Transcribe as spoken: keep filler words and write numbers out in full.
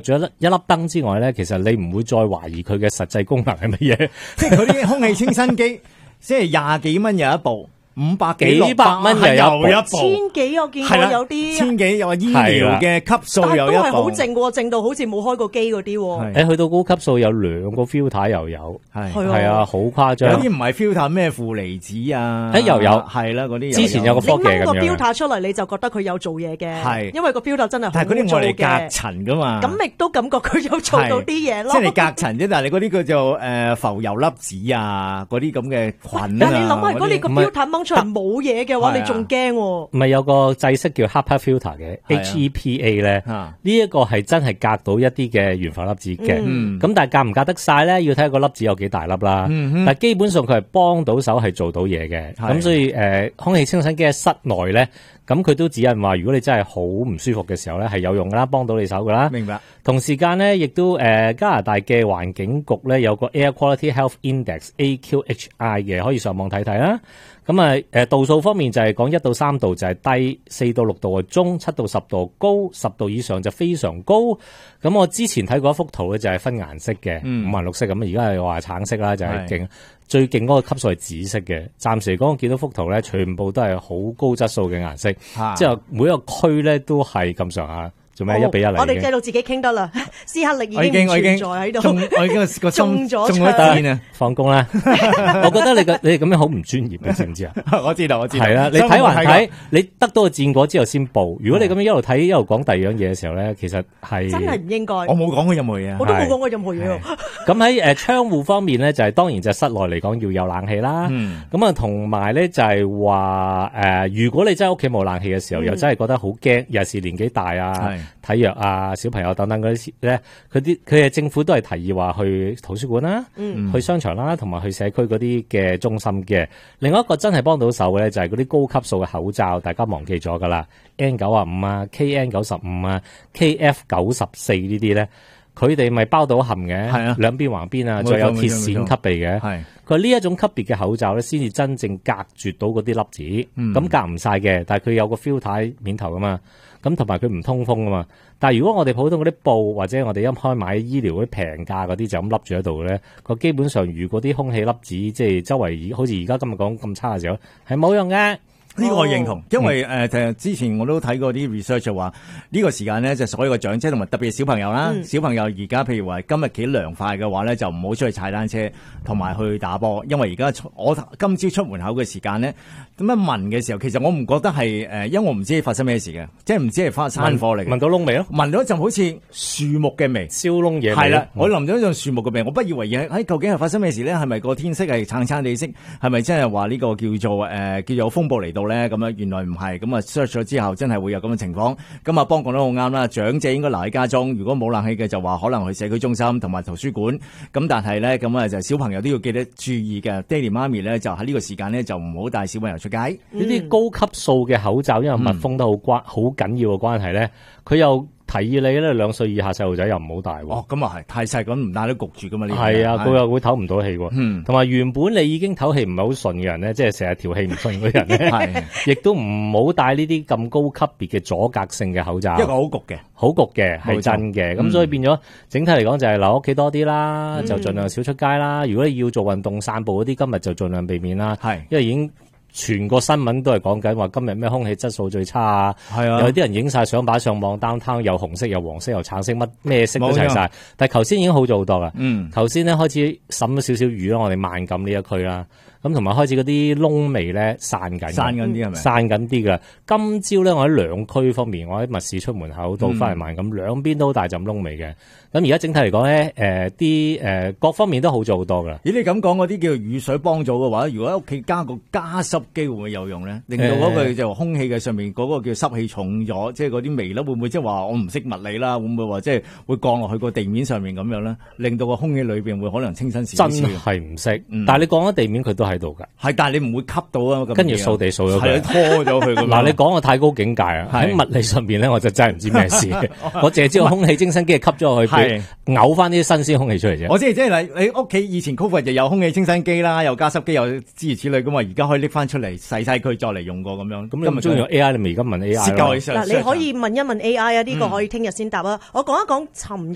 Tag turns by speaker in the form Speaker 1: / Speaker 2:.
Speaker 1: 咗一粒一粒燈之外咧，其實你唔會再懷疑佢嘅實際功能係乜嘢。
Speaker 2: 即係嗰啲空氣清新機，即係廿幾蚊有一部。五百幾
Speaker 1: 幾百蚊又有一部，
Speaker 3: 千幾我見過有啲，
Speaker 2: 千幾又話醫療嘅級數有一部，但
Speaker 3: 都係好靜喎，靜到好似冇開過機嗰啲喎。
Speaker 1: 誒，去到高級數有兩個 filter 又有，
Speaker 2: 係
Speaker 1: 係啊，好誇張。
Speaker 2: 有啲唔係 filter 咩負離子啊，
Speaker 1: 誒又有，
Speaker 2: 係啦嗰啲。
Speaker 1: 之前有個科技咁樣。
Speaker 3: 你掹個 filter 出嚟，你就覺得佢有做嘢嘅，係因為個 filter 真係好做嘅。
Speaker 2: 但係嗰啲我嚟隔塵噶嘛，
Speaker 3: 咁亦都感覺佢有做到啲嘢咯。
Speaker 2: 即係你隔塵啫，但係你嗰啲叫做誒浮油粒子啊，嗰啲咁嘅菌啊。
Speaker 3: 但係你諗下，如果你個 filter 掹出嚟冇嘢嘅話，你仲驚？唔
Speaker 1: 係有個制式叫 HEPA filter 嘅 H E P A 咧，呢一個係真係隔到一啲嘅懸浮粒子嘅。咁但係隔唔隔得晒咧，要睇下個粒子有幾大粒啦。但係基本上佢係幫到手，係做到嘢嘅。咁所以誒，空氣清新機喺室內咧，咁佢都指引話，如果你真係好唔舒服嘅時候咧，係有用噶啦，幫到你手噶啦。
Speaker 2: 明白。同
Speaker 1: 時間咧，亦都誒加拿大嘅環境局咧有個 Air Quality Health Index A Q H I 嘅，可以上網睇睇啦。咁啊，誒度數方面就係講一到三度就係低，四到六度係中，七到十度高，十度以上就非常高。咁我之前睇過一幅圖咧，就係分顏色嘅，五顏六色咁。而家係話橙色啦，就係勁最勁嗰個級數係紫色嘅。暫時嚟講，我見到幅圖咧，全部都係好高質素嘅顏色，即係每一個區咧都係咁上下。做咩一比一嚟？
Speaker 3: 我哋繼續自己傾得啦。斯克力已經唔存在喺度，
Speaker 2: 我已經個心
Speaker 3: 中咗
Speaker 2: 槍啊！
Speaker 1: 放工啦！我覺得你個你哋咁樣好唔專業嘅，知唔知啊？
Speaker 2: 我知道，我知道。
Speaker 1: 係啦，你睇還睇，你得到個戰果之後先報。如果你咁樣一路睇一路講第二樣嘢嘅時候咧，其實係
Speaker 3: 真係唔應該。
Speaker 2: 我冇講過任何嘢，
Speaker 3: 我都冇講過任何嘢。
Speaker 1: 咁喺誒窗戶方面咧，就係當然就室內嚟講要有冷氣啦。咁啊，同埋咧就係話誒，如果你真係屋企冇冷氣嘅時候，又真係覺得好驚，尤其是年紀大啊、體弱啊、小朋友等等嗰啲咧，佢啲佢嘅政府都係提議話去圖書館啦、嗯、去商場啦，同埋去社區嗰啲嘅中心嘅。另外一個真係幫到手嘅咧，就係嗰啲高級數嘅口罩，大家忘記咗噶啦 ，N 九十五啊、K N 九十五啊、K F 九十四呢啲咧，佢哋咪包到含嘅，係啊，兩邊橫邊啊，再有鐵線吸鼻嘅。係佢呢一種級別嘅口罩咧，先至真正隔絕到嗰啲粒子。咁、嗯、隔唔晒嘅，但係佢有個 filter 喺面頭噶嘛。咁同埋佢唔通風噶嘛，但係如果我哋普通嗰啲布或者我哋一開買醫療嗰啲平價嗰啲就咁笠住喺度咧，佢基本上如果啲空氣粒子即係周圍好似而家今日講咁差嘅時候，係冇用嘅。
Speaker 2: 呢個我認同，因為誒、嗯呃、之前我都睇過啲 research 就話呢個時間咧，就所有嘅長者同埋特別係小朋友啦，嗯、小朋友而家譬如話今日幾涼快嘅話咧，就唔好出去踩單車同埋去打波，因為而家我今朝出門口嘅時間咧，咁樣聞嘅時候，其實我唔覺得係誒，因為我唔知發生咩事嘅，即係唔知係發山火嚟嘅。
Speaker 1: 聞到燶味咯，
Speaker 2: 聞到一陣好似樹木嘅味，
Speaker 1: 燒燶嘢味。
Speaker 2: 係啦，我聞到一陣樹木嘅味，我不以為意，喺、哎、究竟係發生咩事咧？係咪個天色係橙橙地色？係咪真係話呢個叫做誒、呃、叫做風暴嚟到咧？咁樣原來唔係，咁啊 search 咗之後真係會有咁嘅情況。咁啊邦講得好啱啦，長者應該留喺家中，如果冇冷氣嘅就話可能去社區中心同埋圖書館。咁但係咧咁啊就小朋友都要記得注意嘅，爹哋媽咪咧就喺呢個時間咧就唔好帶小朋友出街。呢啲、
Speaker 1: 嗯、高級數嘅口罩，因為密封得好關好緊要嘅關係咧，佢又提議你咧兩歲以下細路仔又唔好戴喎。
Speaker 2: 哦，咁啊係，太細咁唔戴都焗住噶嘛呢啲。
Speaker 1: 係啊，佢又會唞唔到氣喎。嗯，同埋原本你已經唞氣唔係好順嘅人咧，即係成日條氣唔順嗰人咧，係，亦都唔好戴呢啲咁高級別嘅阻隔性嘅口罩。
Speaker 2: 一個好焗嘅，
Speaker 1: 好焗嘅係真嘅。咁、嗯、所以變咗整體嚟講就係留屋企多啲啦，嗯、就盡量少出街啦。如果你要做運動散步嗰啲，今日就盡量避免啦。係，因為已經。全個新聞都係講緊話今日咩空氣質素最差啊！係啊，有啲人影晒相擺上網 downtown 又紅色又黃色又橙色乜咩色都齊晒。但係頭先已經好咗好多啦。嗯，頭先咧開始滲咗少少雨啦，我哋萬錦呢一區啦。咁同埋開始嗰啲燶味咧散緊，散緊啲係咪？散緊啲㗎。今朝咧我喺兩區方面，我喺密市出門口到翻嚟萬錦，兩邊都大陣燶味嘅。咁而家整體嚟講咧，誒啲誒各方面都好咗好多噶。咦，你咁講嗰啲叫雨水幫咗嘅話，如果喺屋企加個加濕機會唔會有用咧？令到嗰個就空氣嘅上面嗰個叫濕氣重咗，即係嗰啲微粒會唔會即係話我唔識物理啦？會唔會話即係會降落去個地面上面咁樣咧？令到個空氣裏邊會可能清新少少。真係唔識，嗯、但係你降喺地面佢都喺度㗎。係，但係你唔會吸到啊。跟住掃地掃咗佢，拖咗佢。嗱，你講個太高境界啊！喺物理上邊咧，我就真係唔知咩事。我淨係知道空氣清新機係吸咗去。係嘔翻啲新鮮空氣出嚟啫。我知，即係你你屋企以前 Covid 就有空氣清新機啦，有加濕機，有諸如此類咁嘛。而家可以拎翻出嚟洗晒佢，再嚟用過咁樣。咁你咪中意用 A I？你咪而家問 A I 咯。嗱，你可以問一問 A I 啊，呢個可以聽日先答啊。我講一講尋